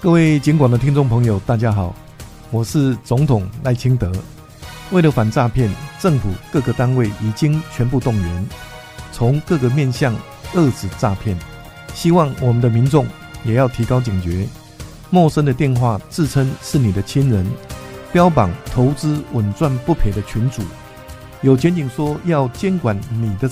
各位警广的听众朋友，大家好，我是总统赖清德。为了反诈骗，政府各个单位已经全部动员，从各个面向遏止诈骗。希望我们的民众也要提高警觉，陌生的电话自称是你的亲人，标榜投资稳赚不赔的群组，有检警说要监管你的